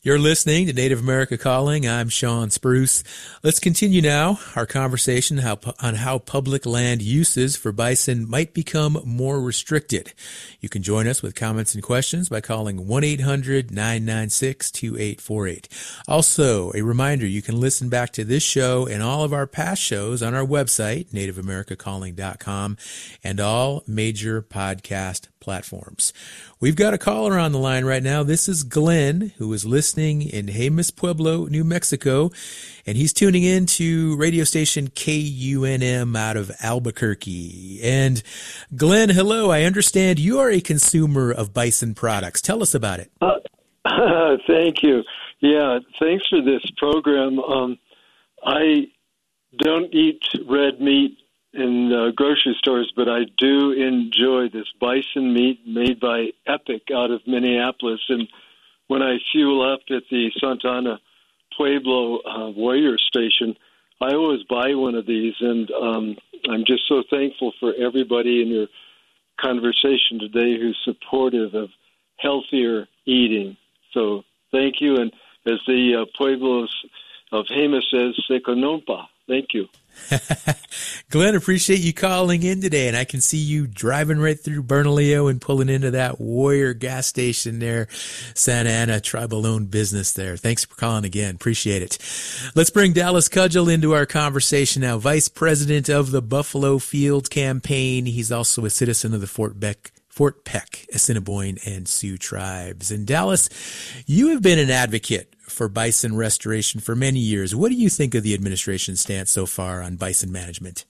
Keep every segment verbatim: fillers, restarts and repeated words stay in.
You're listening to Native America Calling. I'm Sean Spruce. Let's continue now our conversation how, on how public land uses for bison might become more restricted. You can join us with comments and questions by calling one eight hundred nine nine six two eight four eight. Also, a reminder, you can listen back to this show and all of our past shows on our website, native america calling dot com, and all major podcast platforms. We've got a caller on the line right now. This is Glenn, who is listening in Jemez Pueblo, New Mexico, and he's tuning in to radio station K U N M out of Albuquerque. And Glenn, hello. I understand you are a consumer of bison products. Tell us about it. Uh, thank you. Yeah, thanks for this program. Um, I don't eat red meat in uh, grocery stores, but I do enjoy this bison meat made by Epic out of Minneapolis. And when I fuel up at the Santa Ana Pueblo uh, Warrior Station, I always buy one of these. And um, I'm just so thankful for everybody in your conversation today who's supportive of healthier eating. So thank you. And as the uh, Pueblos of Jemez says, Seconompa. Thank you. Glenn, appreciate you calling in today, and I can see you driving right through Bernalillo and pulling into that Warrior gas station there, Santa Ana, tribal-owned business there. Thanks for calling again. Appreciate it. Let's bring Dallas Cudgel into our conversation now, Vice President of the Buffalo Field Campaign. He's also a citizen of the Fort Beck Fort Peck, Assiniboine, and Sioux tribes. And Dallas, you have been an advocate for bison restoration for many years. What do you think of the administration's stance so far on bison management?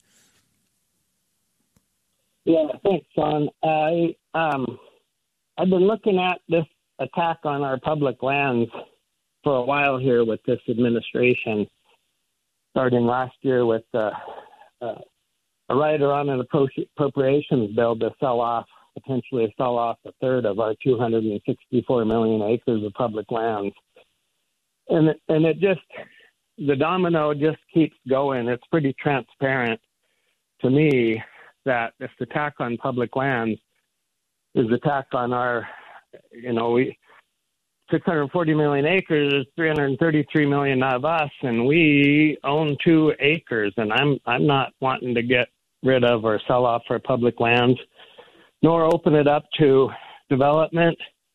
Yeah, thanks, Sean. I, um, I've been looking at this attack on our public lands for a while here with this administration, starting last year with uh, uh, a rider on an appropriations bill to sell off potentially sell off a third of our two hundred sixty-four million acres of public lands. And it, and it just, the domino just keeps going. It's pretty transparent to me that this attack on public lands is attack on our, you know, we, six hundred forty million acres, three hundred thirty-three million of us, and we own two acres. And I'm, I'm not wanting to get rid of or sell off our public lands, nor open it up to development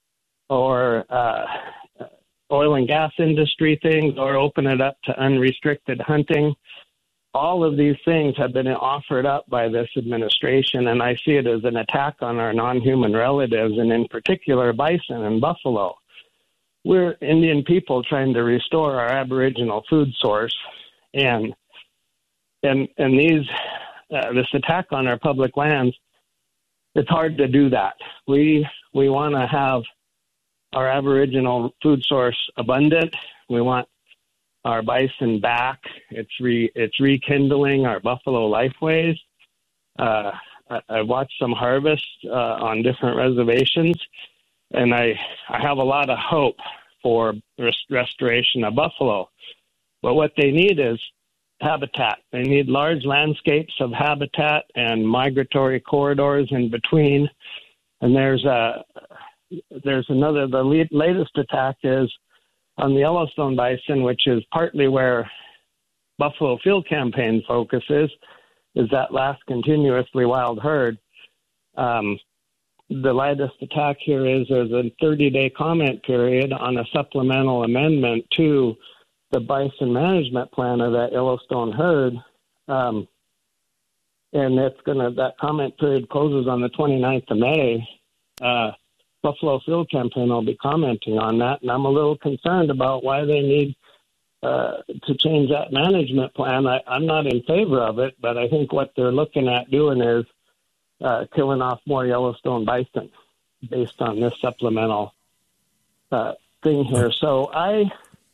or uh, oil and gas industry things, or open it up to unrestricted hunting. All of these things have been offered up by this administration, and I see it as an attack on our non-human relatives, and in particular bison and buffalo. We're Indian people trying to restore our Aboriginal food source, and and and these uh, this attack on our public lands, it's hard to do that. We we want to have our Aboriginal food source abundant. We want our bison back. It's re it's rekindling our buffalo lifeways. Uh, I, I watched some harvests uh, on different reservations, and I I have a lot of hope for rest- restoration of buffalo. But what they need is habitat. They need large landscapes of habitat and migratory corridors in between. And there's a there's another. The le- latest attack is on the Yellowstone bison, which is partly where Buffalo Field Campaign focuses, is that last continuously wild herd. Um, the latest attack here is there's a thirty-day comment period on a supplemental amendment to the bison management plan of that Yellowstone herd. Um, and it's gonna that comment period closes on the twenty-ninth of May. Uh, Buffalo Field Campaign will be commenting on that, and I'm a little concerned about why they need uh, to change that management plan. I, I'm not in favor of it, but I think what they're looking at doing is uh, killing off more Yellowstone bison based on this supplemental uh, thing here. So I,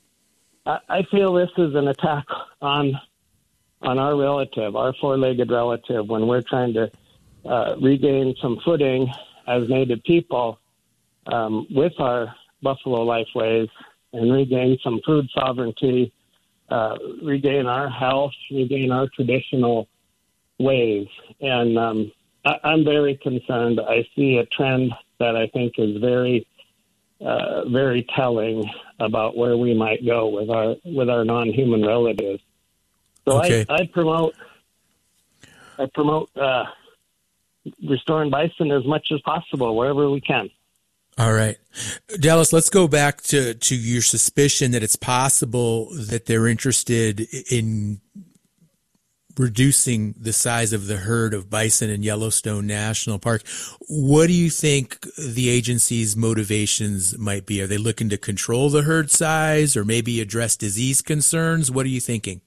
I feel this is an attack on on our relative, our four-legged relative, when we're trying to uh, regain some footing as Native people um, with our buffalo lifeways and regain some food sovereignty, uh, regain our health, regain our traditional ways. And um, I, I'm very concerned. I see a trend that I think is very uh, very telling about where we might go with our with our non-human relatives. So okay. I, I promote I promote uh, restoring bison as much as possible wherever we can. All right. Dallas, let's go back to, to your suspicion that it's possible that they're interested in reducing the size of the herd of bison in Yellowstone National Park. What do you think the agency's motivations might be? Are they looking to control the herd size or maybe address disease concerns? What are you thinking?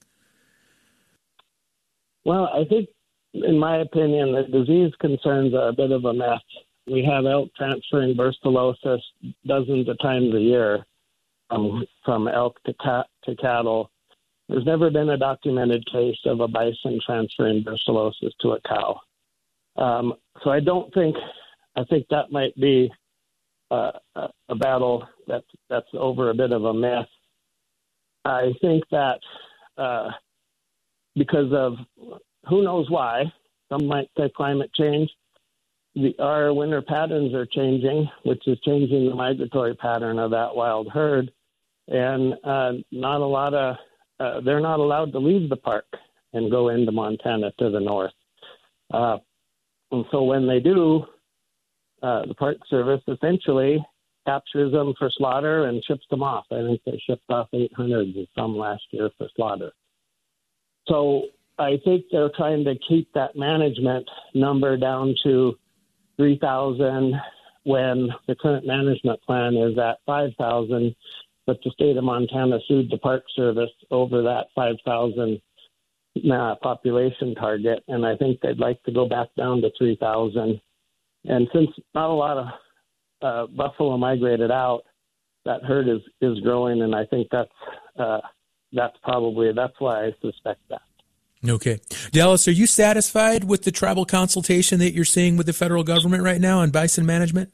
Well, I think, in my opinion, the disease concerns are a bit of a mess. We have elk transferring brucellosis dozens of times a year um, from elk to cat to cattle. There's never been a documented case of a bison transferring brucellosis to a cow. Um, so I don't think, I think that might be uh, a, a battle that's, that's over a bit of a myth. I think that uh, because of who knows why, some might say climate change, The, our winter patterns are changing, which is changing the migratory pattern of that wild herd. And uh, not a lot of, uh, they're not allowed to leave the park and go into Montana to the north. Uh, and so when they do, uh, the Park Service essentially captures them for slaughter and ships them off. I think they shipped off eight hundred and some last year for slaughter. So I think they're trying to keep that management number down to three thousand when the current management plan is at five thousand, but the state of Montana sued the Park Service over that five thousand uh, population target, and I think they'd like to go back down to three thousand. And since not a lot of uh, buffalo migrated out, that herd is, is growing, and I think that's uh, that's probably, that's why I suspect that. Okay. Dallas, are you satisfied with the tribal consultation that you're seeing with the federal government right now on bison management?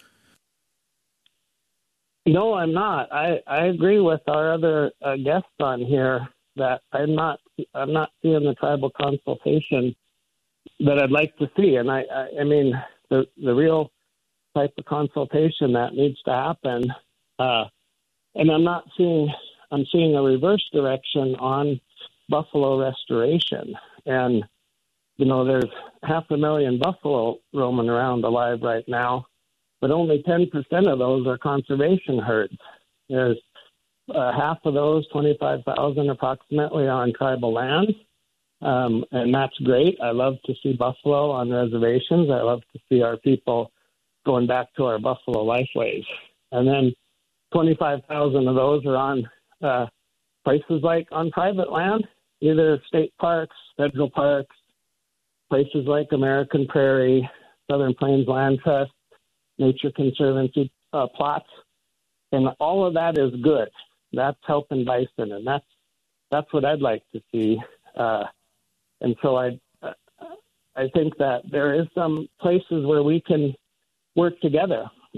No, I'm not. I, I agree with our other uh, guests on here that I'm not I'm not seeing the tribal consultation that I'd like to see. And I, I, I mean, the the real type of consultation that needs to happen. Uh, and I'm not seeing, I'm seeing a reverse direction on buffalo restoration. And, you know, there's half a million buffalo roaming around alive right now, but only ten percent of those are conservation herds. There's uh, half of those, twenty-five thousand approximately, are on tribal lands. Um, and that's great. I love to see buffalo on reservations. I love to see our people going back to our buffalo lifeways. And then twenty-five thousand of those are on uh, places like on private land, either state parks, federal parks, places like American Prairie, Southern Plains Land Trust, Nature Conservancy uh, plots. And all of that is good. That's helping bison, and that's that's what I'd like to see. Uh, and so I, I think that there is some places where we can work together.